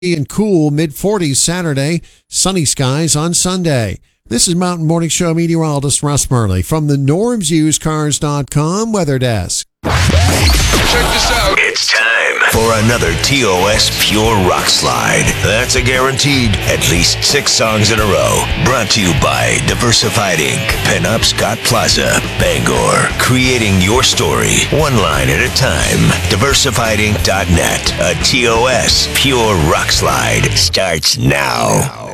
and cool, mid-40s Saturday, sunny skies on Sunday. This is Mountain Morning Show meteorologist Russ Murley from the NormsUsedCars.com weather desk. Check this out. It's time for another TOS Pure Rock Slide. That's a guaranteed at least 6 songs in a row. Brought to you by Diversified Inc., Pinup Scott Plaza, Bangor. Creating your story, one line at a time. DiversifiedInc.net. A TOS Pure Rock Slide starts now.